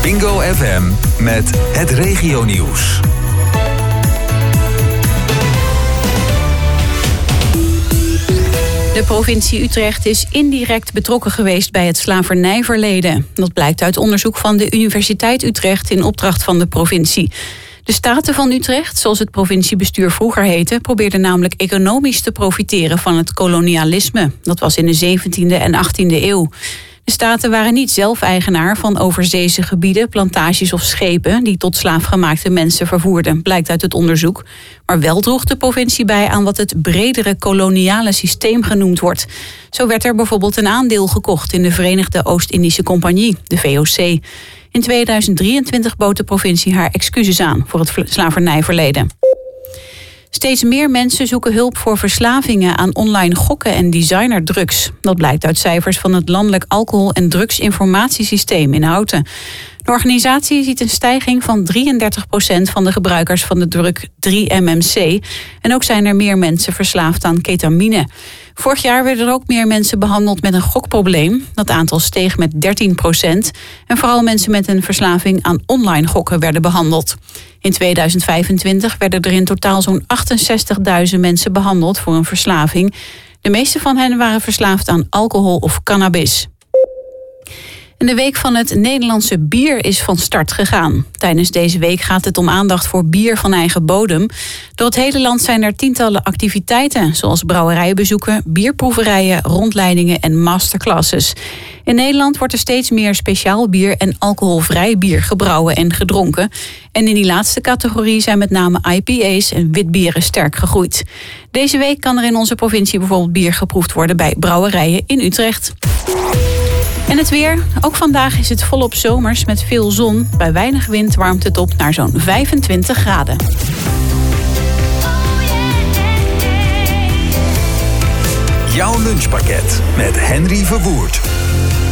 Bingo FM met het regionieuws. De provincie Utrecht is indirect betrokken geweest bij het slavernijverleden. Dat blijkt uit onderzoek van de Universiteit Utrecht in opdracht van de provincie. De Staten van Utrecht, zoals het provinciebestuur vroeger heette, probeerden namelijk economisch te profiteren van het kolonialisme. Dat was in de 17e en 18e eeuw. De Staten waren niet zelf eigenaar van overzeese gebieden, plantages of schepen die tot slaafgemaakte mensen vervoerden, blijkt uit het onderzoek. Maar wel droeg de provincie bij aan wat het bredere koloniale systeem genoemd wordt. Zo werd er bijvoorbeeld een aandeel gekocht in de Verenigde Oost-Indische Compagnie, de VOC. In 2023 bood de provincie haar excuses aan voor het slavernijverleden. Steeds meer mensen zoeken hulp voor verslavingen aan online gokken en designerdrugs. Dat blijkt uit cijfers van het Landelijk Alcohol- en Drugsinformatiesysteem in Houten. De organisatie ziet een stijging van 33% van de gebruikers van de drug 3-MMC. En ook zijn er meer mensen verslaafd aan ketamine. Vorig jaar werden er ook meer mensen behandeld met een gokprobleem. Dat aantal steeg met 13%. En vooral mensen met een verslaving aan online gokken werden behandeld. In 2025 werden er in totaal zo'n 68.000 mensen behandeld voor een verslaving. De meeste van hen waren verslaafd aan alcohol of cannabis. En de week van het Nederlandse bier is van start gegaan. Tijdens deze week gaat het om aandacht voor bier van eigen bodem. Door het hele land zijn er tientallen activiteiten, zoals brouwerijbezoeken, bierproeverijen, rondleidingen en masterclasses. In Nederland wordt er steeds meer speciaal bier en alcoholvrij bier gebrouwen en gedronken. En in die laatste categorie zijn met name IPA's en witbieren sterk gegroeid. Deze week kan er in onze provincie bijvoorbeeld bier geproefd worden bij brouwerijen in Utrecht. En het weer. Ook vandaag is het volop zomers met veel zon. Bij weinig wind warmt het op naar zo'n 25 graden. Jouw lunchpakket met Henry Verwoerd.